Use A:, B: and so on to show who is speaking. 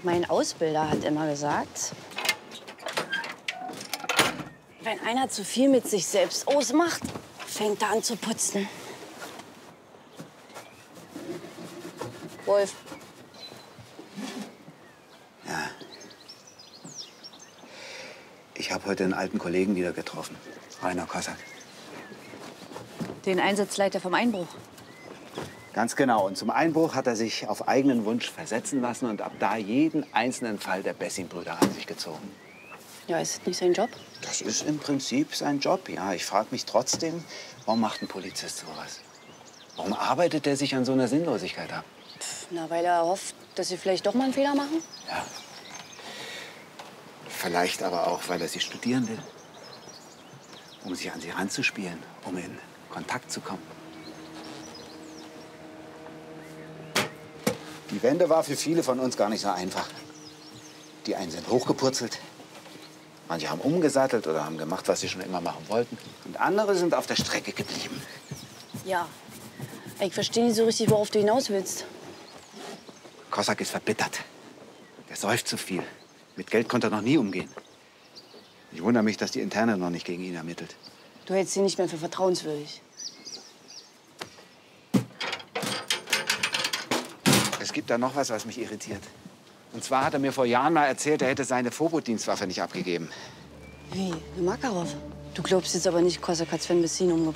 A: Mein Ausbilder hat immer gesagt, wenn einer zu viel mit sich selbst ausmacht, fängt er an zu putzen. Wolf.
B: Ja. Ich habe heute einen alten Kollegen wieder getroffen. Rainer Kossak.
A: Den Einsatzleiter vom Einbruch.
B: Ganz genau. Und zum Einbruch hat er sich auf eigenen Wunsch versetzen lassen und ab da jeden einzelnen Fall der Bessin-Brüder an sich gezogen.
A: Ja, ist das nicht sein Job?
B: Das ist im Prinzip sein Job, ja. Ich frage mich trotzdem, warum macht ein Polizist sowas? Warum arbeitet er sich an so einer Sinnlosigkeit ab?
A: Na, weil er hofft, dass sie vielleicht doch mal einen Fehler machen?
B: Ja. Vielleicht aber auch, weil er sie studieren will. Um sich an sie ranzuspielen, um in Kontakt zu kommen. Die Wende war für viele von uns gar nicht so einfach. Die einen sind hochgepurzelt, manche haben umgesattelt oder haben gemacht, was sie schon immer machen wollten. Und andere sind auf der Strecke geblieben.
A: Ja. Ich verstehe nicht so richtig, worauf du hinaus willst.
B: Kossak ist verbittert. Der säuft zu viel. Mit Geld konnte er noch nie umgehen. Ich wundere mich, dass die Interne noch nicht gegen ihn ermittelt.
A: Du hältst ihn nicht mehr für vertrauenswürdig.
B: Es gibt da noch was, was mich irritiert. Und zwar hat er mir vor Jahren mal erzählt, er hätte seine Phobot-Dienstwaffe nicht abgegeben.
A: Wie? Eine Makarov? Du glaubst jetzt aber nicht, Kossak hat Sven Bessin umgebracht.